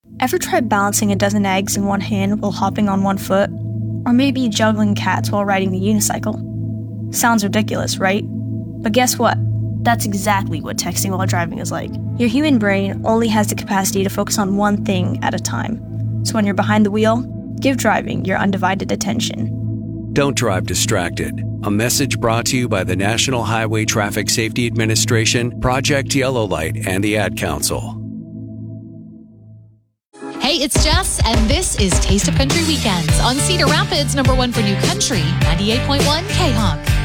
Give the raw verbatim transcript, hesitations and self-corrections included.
Ever try balancing a dozen eggs in one hand while hopping on one foot? Or maybe juggling cats while riding a unicycle? Sounds ridiculous, right? But guess what? That's exactly what texting while driving is like. Your human brain only has the capacity to focus on one thing at a time. So when you're behind the wheel, give driving your undivided attention. Don't drive distracted. A message brought to you by the National Highway Traffic Safety Administration, Project Yellow Light, and the Ad Council. Hey, it's Jess, and this is Taste of Country Weekends on Cedar Rapids, number one for new country, ninety-eight point one K-Hawk.